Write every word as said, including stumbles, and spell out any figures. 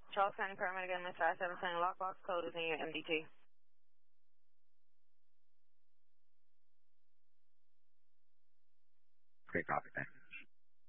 Charles County Paramedic again, Miss five seven seven, lockbox code is in your M D T. Great copy, thanks.